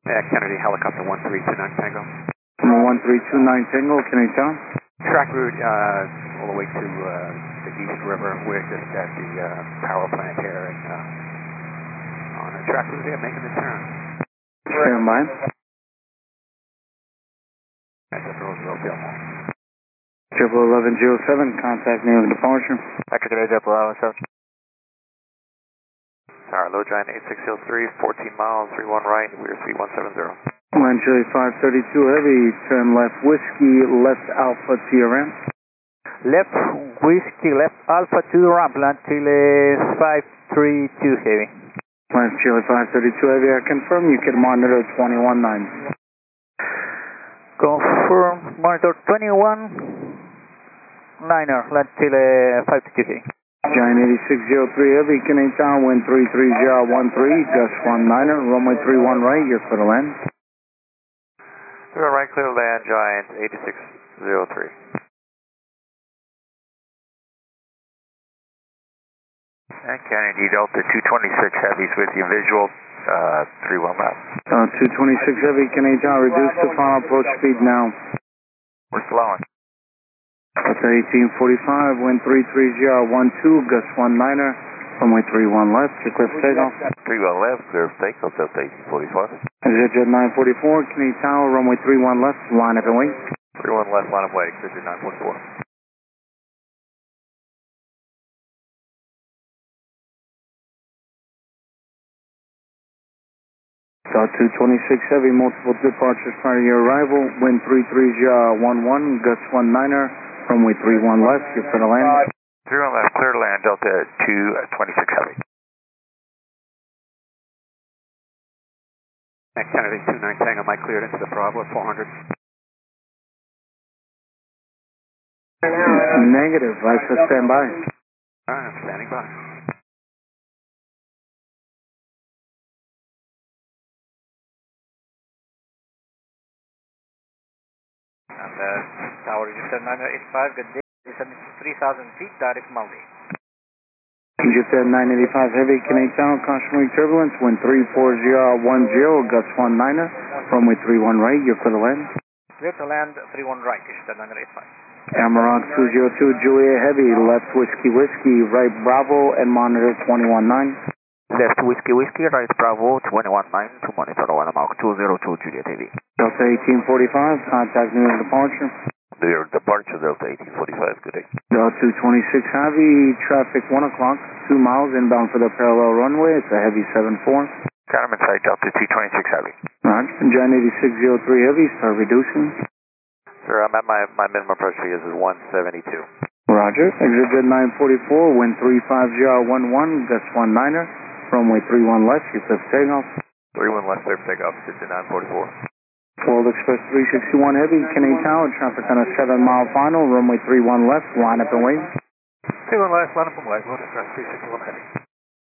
Kennedy, helicopter 1329 Tango. 1329 Tango, can I tell? Track route all the way to the East River. We're just at the power plant here and on a track route there making the turn. Stand by. That's a Roseville Gilmore. 1107, contact name of departure. Echo Today, 1107. Tower, low giant 8603, 14 miles, 31 right, we're 3170. Land Chile 532 Heavy, turn left Whiskey, left Alpha to your ramp. Left Whiskey, left Alpha to the ramp, Land Chile 532 Heavy. Land Chile 532 Heavy, I confirm you can monitor 219. Confirm, monitor 21-9er, Land Chile 532 Heavy. Giant 8603 Heavy, Canadian Tower, wind 33013, gust 19er, runway 31 right, you're clear to land. Clear right, clear to land, Giant 8603. And Kennedy Delta 226 Heavy's with you, visual 31 left. 226 Heavy, Canadian Tower, reduce to final approach speed now. We're slowing. Delta 1845, wind 33012, gust 19er, runway 31 left, you're clear for takeoff. 31 left, clear for takeoff, Delta 1845. EasyJet 944, Canadian Tower, runway 31 left, line up and wait. 31 left, line of way, EasyJet 944. Delta 226 Heavy, multiple departures prior to your arrival, wind 33011, gust 19er, runway 31 left, you're clear to land. 31 left, clear to land, Delta 226 Heavy. Kennedy 29 Tango, Mike cleared into the Bravo at 400. Negative, I said stand by. Alright, I'm standing by. And Tower Register 985, good day. Descending to 3,000 feet, direct Maldi. EasyJet 985 Heavy, Canadian Tower, cautionary turbulence, wind 34010, gust 19er, runway 31 right, you're clear to land. Clear to land, 31 right, EasyJet 985. Amarok 202 Juliet Heavy, left Whiskey, right Bravo, and monitor 219. Left Whiskey, right Bravo 219 to monitor Amarok 202 Juliet Heavy. Delta 1845, contact new departure. Your departure, Delta 1845, good day. Delta 226 Heavy, traffic 1 o'clock, 2 miles inbound for the parallel runway, it's a Heavy 74. Got him inside, Delta 226 Heavy. Roger, Giant 8603 Heavy, start reducing. Sir, I'm at my minimum approach speed is 172. Roger, EasyJet 944, wind 35011, gust 19er, runway 31 left, you clear for takeoff. 31 left, clear for takeoff, EasyJet 944. World Express 361 Heavy, Canadian Tower, traffic on a 7-mile final, runway 31 left, line up and wait. 31 left, line up and wait, World Express 361 Heavy.